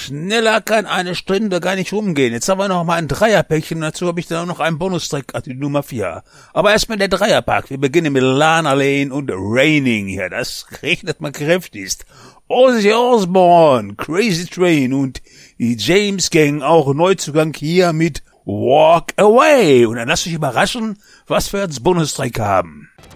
Schneller kann eine Stunde gar nicht rumgehen. Jetzt haben wir noch mal ein Dreierpäckchen und dazu habe ich dann auch noch einen Bonustrack, also die Nummer 4. Aber erstmal der Dreierpack. Wir beginnen mit Lana Lane und Raining hier. Das regnet mal kräftigst. Ozzy Osbourne, Crazy Train und die James Gang, auch Neuzugang hier mit Walk Away. Und dann lasst euch überraschen, was wir als Bonustrack haben.